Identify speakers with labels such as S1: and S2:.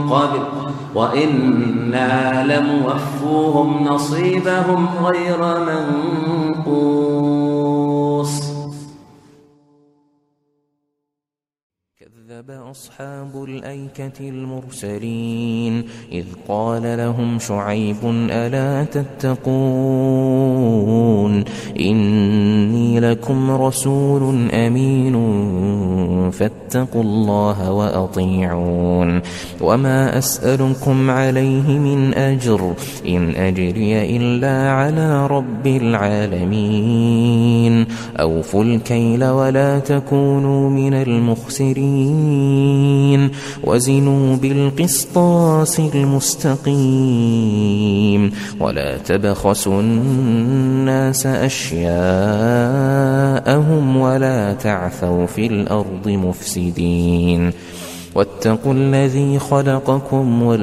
S1: قبل وإنا لموفوهم نصيبهم غير منقوص.
S2: كذب أصحاب الأيكة المرسلين إذ قال لهم شعيب ألا تتقون إني لكم رسول أمين فاتقوا الله وأطيعون وما أسألكم عليه من أجر إن أجري إلا على رب العالمين أوفوا الكيل ولا تكونوا من المخسرين وزنوا بالقسطاس المستقيم ولا تبخسوا الناس أشياءهم ولا تعثوا في الأرض مفسدين واتقوا الذي خلقكم